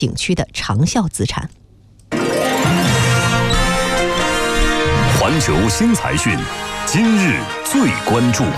景区的长效资产。 环球新财讯，今日最关注。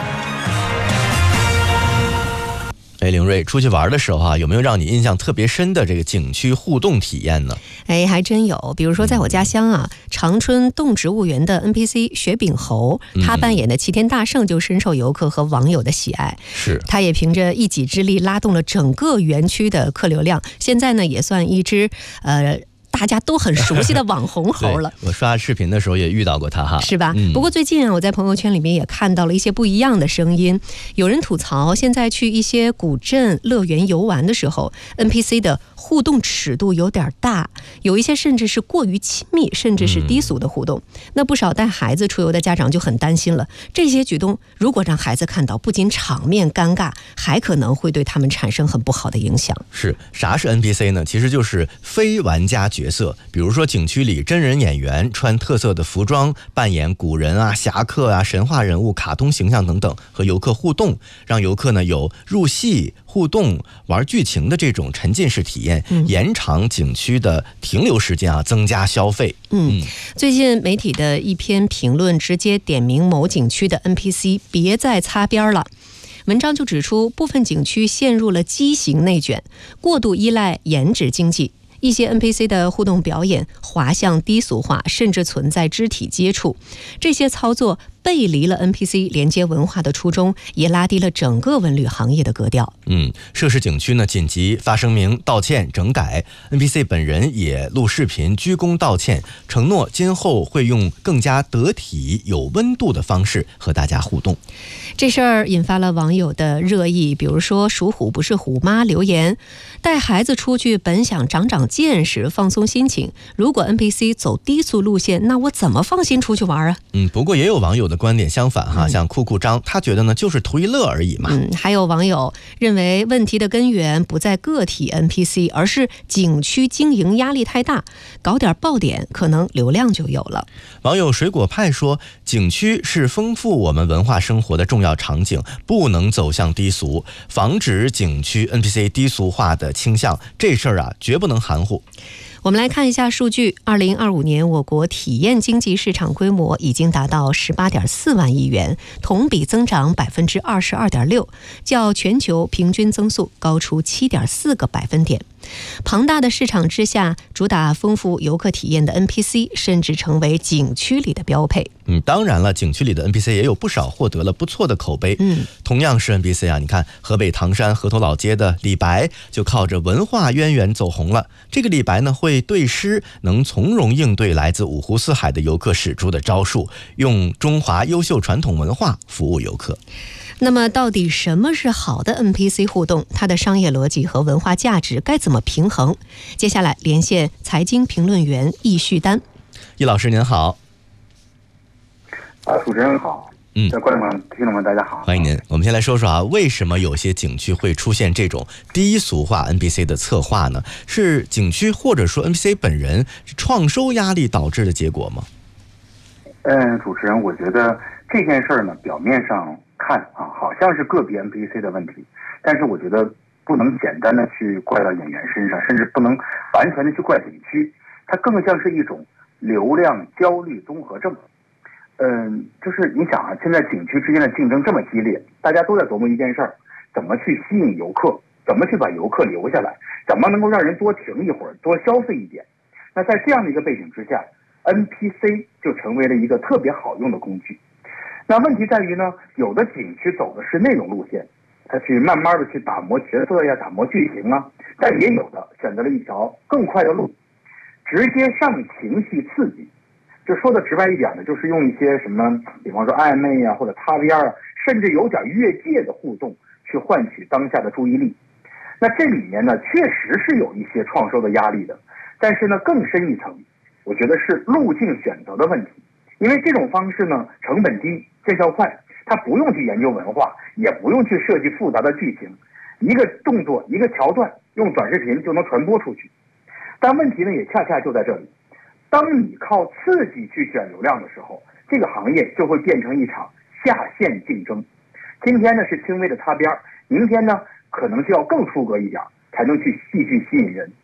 凌睿，出去玩的时候有没有让你印象特别深的这个景区互动体验呢？ 还真有。比如说在我家乡长春动植物园的 NPC 雪饼猴，他扮演的齐天大圣就深受游客和网友的喜爱。 是， 他也凭着一己之力拉动了整个园区的客流量，现在呢也算一只大家都很熟悉的网红猴了。 我刷视频的时候也遇到过他是吧？不过最近我在朋友圈里面也看到了一些不一样的声音。有人吐槽，现在去一些古镇乐园游玩的时候 ，NPC 的互动尺度有点大，有一些甚至是过于亲密，甚至是低俗的互动。那不少带孩子出游的家长就很担心了，这些举动如果让孩子看到，不仅场面尴尬，还可能会对他们产生很不好的影响。 是，啥是 NPC 呢？其实就是非玩家角色，比如说景区里真人演员穿特色的服装，扮演古人侠客神话人物、卡通形象等等，和游客互动，让游客呢有入戏、互动、玩剧情的这种沉浸式体验，延长景区的停留时间增加消费。 最近媒体的一篇评论直接点名某景区的 NPC 别再擦边了。文章就指出，部分景区陷入了畸形内卷，过度依赖颜值经济。一些 NPC 的互动表演滑向低俗化，甚至存在肢体接触，这些操作背离了 NPC 连接文化的初衷，也拉低了整个文旅行业的格调。 涉事景区呢紧急发声明道歉整改， NPC 本人也录视频鞠躬道歉，承诺今后会用更加得体有温度的方式和大家互动。 这事儿引发了网友的热议，比如说属虎不是虎妈留言，带孩子出去本想长长见识放松心情，如果 NPC 走低俗路线，那我怎么放心出去玩啊？ 不过也有网友的观点相反像酷酷张，他觉得呢就是图一乐而已嘛。 还有网友认为问题的根源不在个体 NPC， 而是景区经营压力太大，搞点爆点可能流量就有了。 网友水果派说，景区是丰富我们文化生活的重要场景，不能走向低俗，防止景区 NPC 低俗化的倾向，这事儿绝不能含糊。 我们来看一下数据，2025年我国体验经济市场规模已经达到18.4万亿元，同比增长22.6%，较全球平均增速高出7.4个百分点。庞大的市场之下，主打丰富游客体验的 NPC 甚至成为景区里的标配。 当然了，景区里的 NPC 也有不少获得了不错的口碑。同样是 NPC 你看河北唐山河头老街的李白就靠着文化渊源走红了。这个李白呢会对诗，能从容应对来自五湖四海的游客使出的招数，用中华优秀传统文化服务游客。 那么到底什么是好的 NPC 互动？它的商业逻辑和文化价值该怎么平衡？接下来连线财经评论员易旭丹。 易老师您好。 主持人好。观众们听众们大家好， 欢迎您。我们先来说说为什么有些景区会出现这种低俗化 NPC 的策划呢？是景区或者说 NPC 本人创收压力导致的结果吗？ 主持人，我觉得这件事呢，表面上看好像是个别 NPC 的问题，但是我觉得不能简单的去怪到演员身上，甚至不能完全的去怪景区，它更像是一种流量焦虑综合症。就是你想现在景区之间的竞争这么激烈，大家都在琢磨一件事儿，怎么去吸引游客，怎么去把游客留下来，怎么能够让人多停一会儿，多消费一点。那在这样的一个背景之下， NPC 就成为了一个特别好用的工具。那问题在于呢，有的景区走的是内容路线，它去慢慢的去打磨角色打磨剧情但也有的选择了一条更快的路，直接上情绪刺激。就说的直白一点呢，就是用一些什么，比方说暧昧或者擦边甚至有点越界的互动，去换取当下的注意力。那这里面呢，确实是有一些创收的压力的，但是呢，更深一层，我觉得是路径选择的问题。因为这种方式呢，成本低，见效快，它不用去研究文化，也不用去设计复杂的剧情，一个动作一个桥段，用短视频就能传播出去。但问题呢，也恰恰就在这里。当你靠刺激去选流量的时候，这个行业就会变成一场下线竞争。今天呢是轻微的擦边，明天呢可能就要更出格一点，才能去继续吸引人。